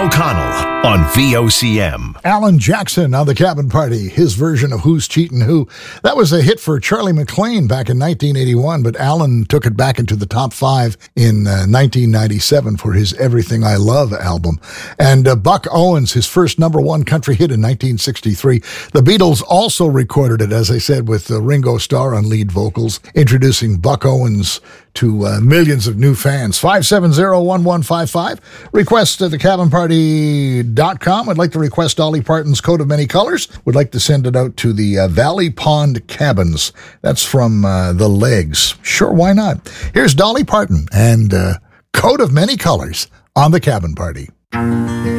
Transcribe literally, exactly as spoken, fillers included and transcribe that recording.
O'Connell on V O C M. Alan Jackson on the Cabin Party, his version of Who's Cheatin' Who. That was a hit for Charlie McClain back in nineteen eighty-one, but Alan took it back into the top five in uh, nineteen ninety-seven for his Everything I Love album. And uh, Buck Owens, his first number one country hit in nineteen sixty-three. The Beatles also recorded it, as I said, with uh, Ringo Starr on lead vocals, introducing Buck Owens to uh, millions of new fans. five seven zero, one one five five. Request at the cabin party dot com. I'd like to request Dolly Parton's Coat of Many Colors. Would like to send it out to the uh, Valley Pond Cabins. That's from uh, The Legs. Sure, why not? Here's Dolly Parton and uh, Coat of Many Colors on the Cabin Party.